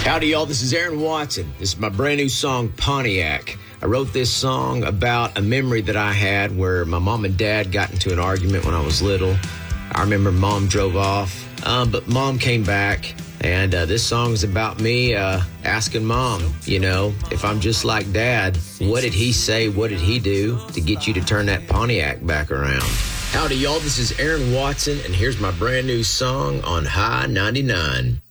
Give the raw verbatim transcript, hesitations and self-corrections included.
Howdy, y'all. This is Aaron Watson. This is my brand new song, Pontiac. I wrote this song about a memory that I had where my mom and dad got into an argument when I was little. I remember mom drove off, um, but mom came back. And uh, this song is about me uh, asking mom, you know, if I'm just like dad, what did he say, what did he do to get you to turn that Pontiac back around? Howdy, y'all. This is Aaron Watson, and here's my brand new song on High ninety-nine.